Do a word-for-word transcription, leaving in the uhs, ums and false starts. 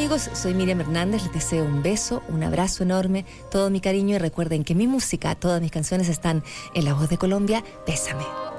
amigos, soy Miriam Hernández, les deseo un beso, un abrazo enorme, todo mi cariño y recuerden que mi música, todas mis canciones están en La Voz de Colombia. Bésame.